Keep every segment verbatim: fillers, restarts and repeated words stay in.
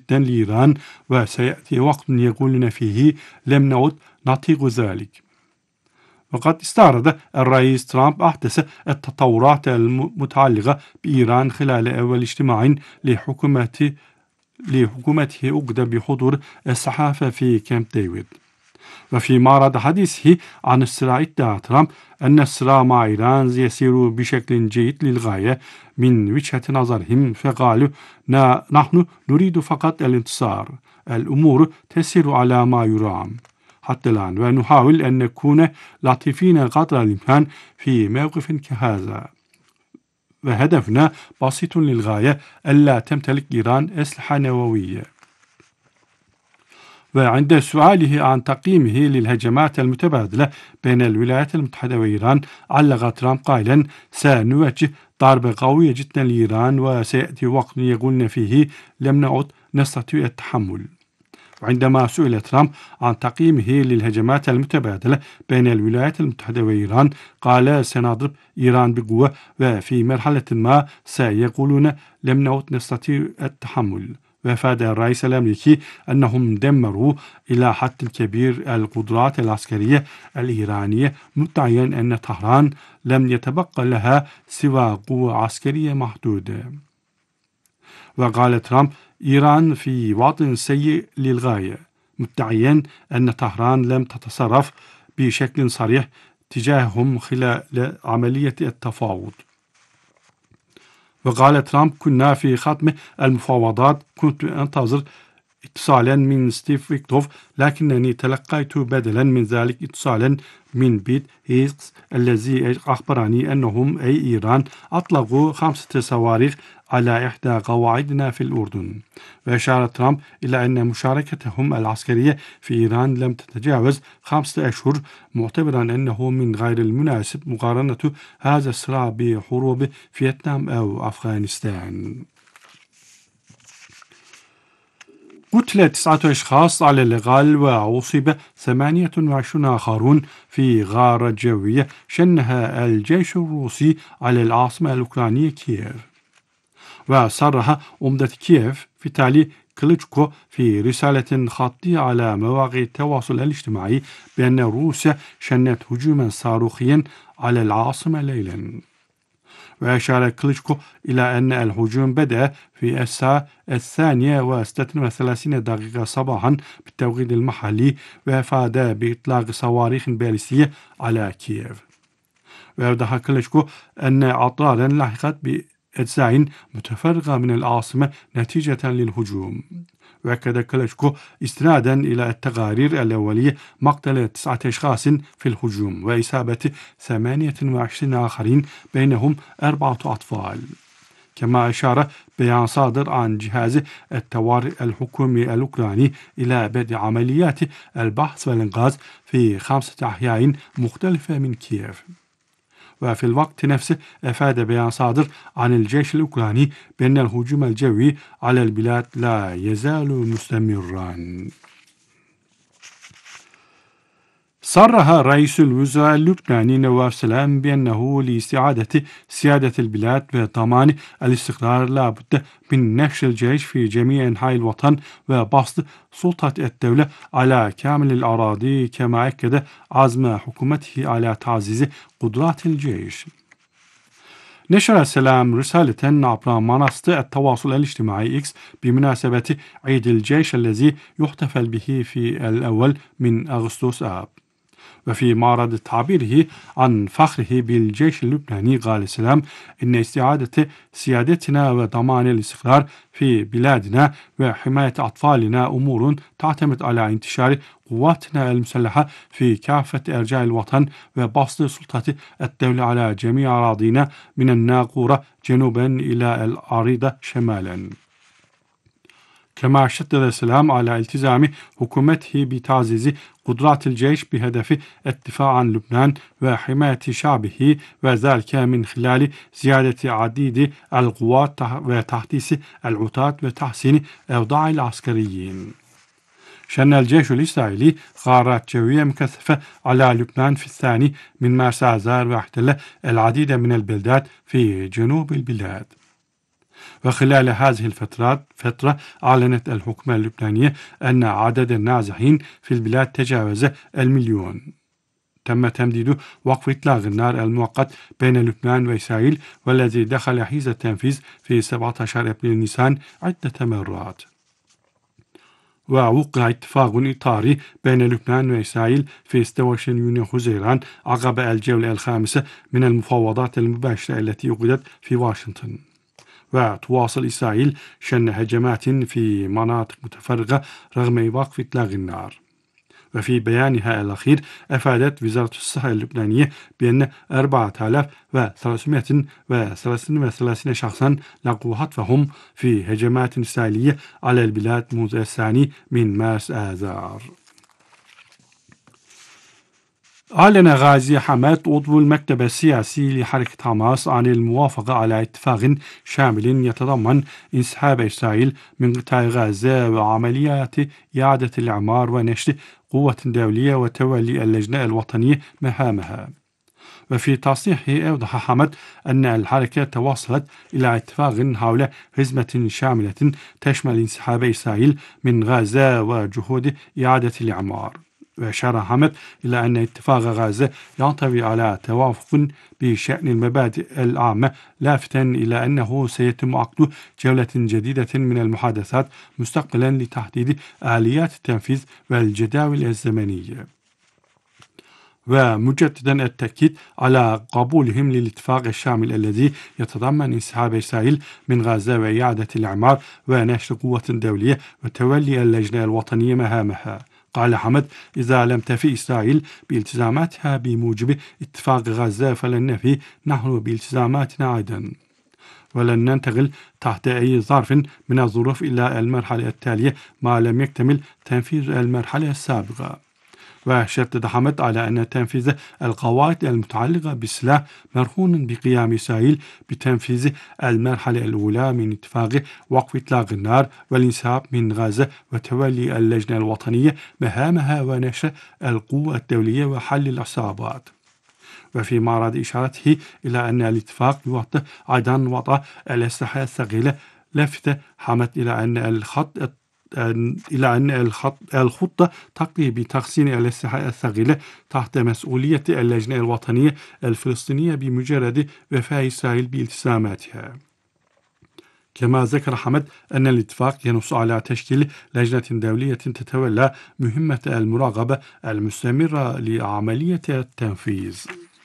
جدا لإيران، وسيأتي وقت يقولون فيه لم نعد نطيق ذلك. وقد استعرض الرئيس ترامب أحدث التطورات المتعلقة بإيران خلال أول اجتماع لحكومته لحكومته أجرى بحضور الصحافة في كامب ديفيد. وفي معرض حديثه عن الصراع ادعى ترامب أن الصراع مع إيران يسير بشكل جيد للغاية من وجهة نظرهم، فقالوا نحن نريد فقط الانتصار، الأمور تسير على ما يرام حتى الآن، ونحاول أن نكون لطيفين قدر الإمكان في موقف كهذا، وهدفنا بسيط للغاية: ألا تمتلك إيران أسلحة نووية. وعند سؤاله عن تقييمه للهجمات المتبادلة بين الولايات المتحدة وإيران، علق ترامب قائلا: سنوجه ضربة قوية جدا لإيران، وسيأتي وقت يقولون فيه لم نعد نستطيع التحمل. وعندما سئل ترامب عن تقييمه للهجمات المتبادلة بين الولايات المتحدة وإيران، قال: سنضرب إيران بقوة، وفي مرحلة ما سيقولون لم نعد نستطيع التحمل. وأفاد الرئيس الأمريكي أنهم دمروا إلى حد كبير القدرات العسكرية الإيرانية، مدعيا أن طهران لم يتبقى لها سوى قوة عسكرية محدودة. وقال ترامب: إيران في وضع سيء للغاية، مدعيا أن طهران لم تتصرف بشكل صريح تجاههم خلال عملية التفاوض. وقال ترامب: كنا في ختم المفاوضات، كنت أنتظر اتصالا من ستيف ويتكوف، لكنني تلقيت بدلا من ذلك اتصالا من بيت هيكس الذي أخبرني أنهم أي إيران أطلقوا خمسة صواريخ على إحدى قواعدنا في الأردن. وأشار ترامب إلى أن مشاركتهم العسكرية في إيران لم تتجاوز خمسة أشهر، معتبرا أنه من غير المناسب مقارنة هذا الصراع بحروب فيتنام أو أفغانستان. قتل تسعة أشخاص على الأقل وأصيب ثمانية وعشرون آخرون في غارة جوية شنها الجيش الروسي على العاصمة الأوكرانية كييف. وصرح أمدة كييف فيتالي كليتشكو في رسالة خطية على مواقع التواصل الاجتماعي بأن روسيا شنت هجوما صاروخيا على العاصمة ليلا. وأشار كليتشكو إلى أن الهجوم بدأ في الساعة الثانية وستة وثلاثين دقيقة صباحا بالتوقيت المحلي، وأفاد بإطلاق صواريخ باليستية على كييف. وأوضح كليتشكو أن أضرارا لحقت بأجزاء متفرقة من العاصمة نتيجة للهجوم. وأكد كليتشكو استنادا إلى التقارير الأولية مقتل تسعة أشخاص في الهجوم وإصابة ثمانية وعشرين آخرين بينهم أربعة أطفال. كما أشار بيان صادر عن جهاز الطوارئ الحكومي الأوكراني إلى بدء عمليات البحث والإنقاذ في خمسة أحياء مختلفة من كييف. وفي الوقت نفسه أفاد بيان صادر عن الجيش الأوكراني بأن الهجوم الجوي على البلاد لا يزال مستمرا. صرح رئيس الوزراء اللبناني نواف سلام بأنه لاستعادة سيادة البلاد وضمان الاستقرار لا بد من نشر الجيش في جميع أنحاء الوطن وبسط سلطة الدولة على كامل الأراضي، كما أكد عزم حكومته على تعزيز قدرات الجيش. نشر سلام رسالة عبر منصة التواصل الاجتماعي إكس بمناسبة عيد الجيش الذي يحتفل به في الأول من أغسطس آب. وفي معرض تعبيره عن فخره بالجيش اللبناني، قال سلام: إن استعادة سيادتنا وضمان الاستقرار في بلادنا وحماية أطفالنا أمور تعتمد على انتشار قواتنا المسلحة في كافة أرجاء الوطن وبسط سلطة الدولة على جميع أراضينا من الناقورة جنوبا إلى العريضة شمالا. كما شدد سلام على التزام حكومته بتعزيز قدرات الجيش بهدف الدفاع عن لبنان وحماية شعبه، وذلك من خلال زيادة عديد القوات وتحديث العتاد وتحسين أوضاع العسكريين. شن الجيش الإسرائيلي غارات جوية مكثفة على لبنان في الثاني من مارس آذار، واحتل العديد من البلدات في جنوب البلاد. وخلال هذه الفترات فترة أعلنت الحكومة اللبنانية أن عدد النازحين في البلاد تجاوز المليون. تم تمديد وقف إطلاق النار المؤقت بين لبنان وإسرائيل والذي دخل حيز التنفيذ في سبعة عشر أبريل نيسان عدة مرات. ووقع اتفاق إطاري بين لبنان وإسرائيل في ستة وعشرين يونيو حزيران عقب الجولة الخامسة من المفاوضات المباشرة التي عقدت في واشنطن. وتواصل إسرائيل شن هجمات في مناطق متفرقة رغم وقف إطلاق النار. وفي بيانها الأخير أفادت وزارة الصحة اللبنانية بأن أربعة آلاف وثلاثمائة وثلاثة وثلاثين شخصا لقوا خطفهم في هجمات إسرائيلية على البلاد منذ الثاني من مارس آذار. أعلن غازي حماد عضو المكتب السياسي لحركة حماس عن الموافقة على اتفاق شامل يتضمن انسحاب إسرائيل من قطاع غزة وعمليات إعادة الإعمار ونشر قوة دولية وتولي اللجنة الوطنية مهامها. وفي تصريحه أوضح حمد أن الحركة توصلت إلى اتفاق حول هزمة شاملة تشمل انسحاب إسرائيل من غزة وجهود إعادة الإعمار. وأشار حمد إلى أن اتفاق غزة ينطوي على توافق بشأن المبادئ العامة، لافتا إلى أنه سيتم عقد جولة جديدة من المحادثات مستقبلا لتحديد آليات التنفيذ والجداول الزمنية. ومجددا التأكيد على قبولهم للاتفاق الشامل الذي يتضمن انسحاب إسرائيل من غزة وإعادة الإعمار ونشر قوة دولية وتولي اللجنة الوطنية مهامها. قال حمد: إذا لم تفي إسرائيل بالتزاماتها بموجب اتفاق غزة فلن نفي نحن بالتزاماتنا أيضا، ولن ننتقل تحت أي ظرف من الظروف إلى المرحلة التالية ما لم يكتمل تنفيذ المرحلة السابقة. وشدد حمد على أن تنفيذ القواعد المتعلقة بالسلاح مرهون بقيام إسرائيل بتنفيذ المرحلة الأولى من اتفاق وقف إطلاق النار والانسحاب من غزة وتولي اللجنة الوطنية مهامها ونشر القوة الدولية وحل العصابات. وفي معرض إشارته إلى أن الاتفاق يوضح أيضا وضع الأسلحة الثقيلة، لفت حمد إلى أن الخط إلى أن الخطة تقضي بتقسيم الأسلحة الثقيلة تحت مسؤولية اللجنة الوطنية الفلسطينية بمجرد وفاء إسرائيل بالتزاماتها. كما ذكر حمد أن الاتفاق ينص على تشكيل لجنة دولية تتولى مهمة المراقبة المستمرة لعملية التنفيذ.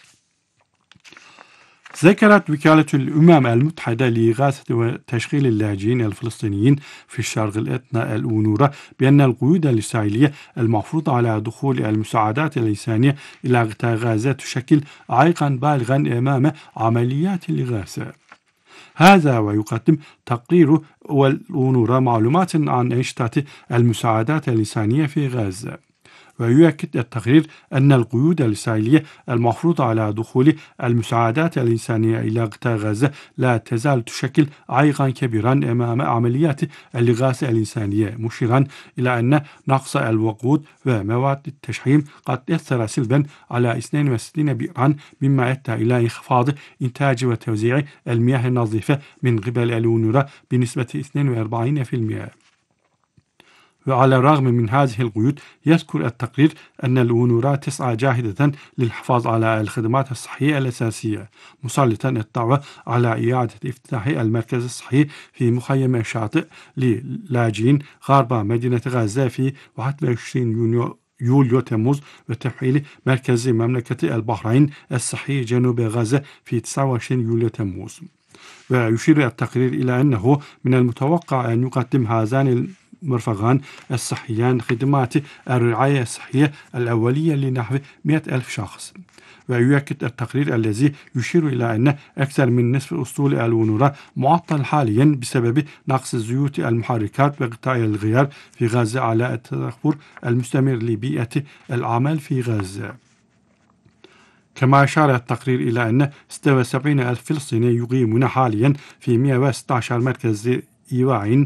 ذكرت وكالة الأمم المتحدة لإغاثة وتشغيل اللاجئين الفلسطينيين في الشرق الأدنى الأونروا بأن القيود الإسرائيلية المفروضة على دخول المساعدات الإنسانية إلى قطاع غزة تشكل عائقا بالغا أمام عمليات الإغاثة. هذا ويقدم تقرير الأونروا معلومات عن أنشطة المساعدات الإنسانية في غزة. ويؤكد التقرير أن القيود الإسرائيلية المفروضة على دخول المساعدات الإنسانية إلى قطاع غزة لا تزال تشكل عائقا كبيرا أمام عمليات الإغاثة الإنسانية، مشيرا إلى أن نقص الوقود ومواد التشحيم قد أثر سلبا على اثنين وستين بئرا، مما أدى إلى انخفاض إنتاج وتوزيع المياه النظيفة من قبل الأونروا بنسبة اثنين وأربعين بالمئة. وعلى الرغم من هذه القيود، يذكر التقرير أن الأونروا تسعى جاهدة للحفاظ على الخدمات الصحية الأساسية، مسلطا الدعوة على إعادة افتتاح المركز الصحي في مخيم الشاطئ للاجئين غرب مدينة غزة في واحد وعشرين يونيو يوليو تموز، وتفعيل مركز مملكة البحرين الصحي جنوب غزة في تسعة وعشرين يوليو تموز. ويشير التقرير إلى أنه من المتوقع أن يقدم هذان مرفقان الصحيان خدمات الرعاية الصحية الأولية لنحو مئة ألف شخص. ويؤكد التقرير الذي يشير إلى أن أكثر من نصف أسطول الأونروا معطل حاليا بسبب نقص زيوت المحركات وقطاع الغيار في غزة على التدهور المستمر لبيئة العمل في غزة. كما أشار التقرير إلى أن ستة وسبعين ألف فلسطيني يقيمون حاليا في مئة وستة عشر مركز إيواء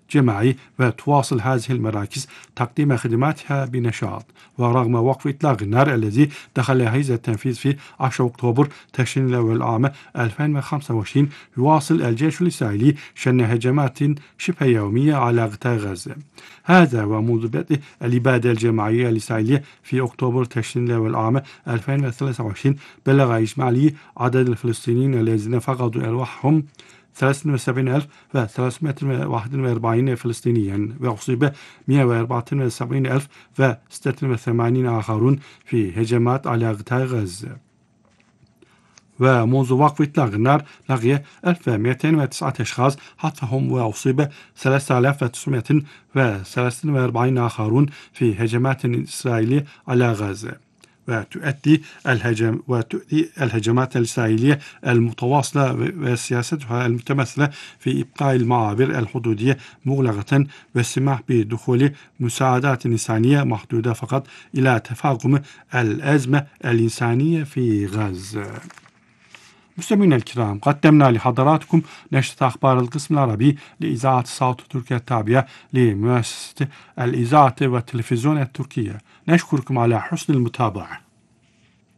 جماعي، وتواصل هذه المراكز تقديم خدماتها بنشاط. ورغم وقف إطلاق النار الذي دخل حيز التنفيذ في عشرة أكتوبر تشرين الأول عام ألفين وخمسة وعشرين، يواصل الجيش الإسرائيلي شن هجمات شبه يومية على قطاع غزة. هذا ومنذ بدء الإبادة الجماعية الإسرائيلية في أكتوبر تشرين الأول عام ألفين وثلاثة وعشرين، بلغ إجمالي عدد الفلسطينيين الذين فقدوا أرواحهم ثلاثة وسبعين ألف وثلاثمائة وواحد وأربعين فلسطينيا، وأصيب مئة وأربعة وسبعين ألف وستة وثمانين آخرون في هجمات على قطاع غزة. ومنذ وقف إطلاق النار لقي ألف ومئتين وتسعة أشخاص حتفهم، وأصيب ثلاثة آلاف وتسعمائة وثلاثة وأربعين آخرون في هجمات إسرائيلية على غزة. وتؤدي الهجم وتؤدي الهجمات الإسرائيلية المتواصلة وسياستها المتمثلة في إبقاء المعابر الحدودية مغلقة والسماح بدخول مساعدات إنسانية محدودة فقط إلى تفاقم الأزمة الإنسانية في غزة. مستمعينا الكرام، قدمنا لحضراتكم نشرة أخبار القسم العربي لإذاعة صوت تركيا التابعة لمؤسسة الإذاعة والتلفزيون التركية. نشكركم على حسن المتابعة.